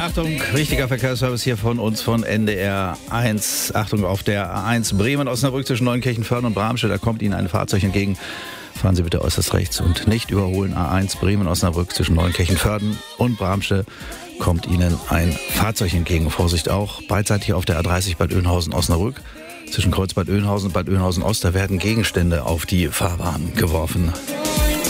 Achtung, wichtiger Verkehrsservice hier von uns von NDR 1. Achtung, auf der A1 Bremen-Osnabrück zwischen Neunkirchen-Föhrden und Bramsche, da kommt Ihnen ein Fahrzeug entgegen. Fahren Sie bitte äußerst rechts und nicht überholen. A1 Bremen-Osnabrück zwischen Neunkirchen-Föhrden und Bramsche kommt Ihnen ein Fahrzeug entgegen. Vorsicht auch, beidseitig auf der A30 Bad Oeynhausen-Osnabrück. Zwischen Kreuz Bad Oeynhausen und Bad Oeynhausen-Ost, da werden Gegenstände auf die Fahrbahn geworfen.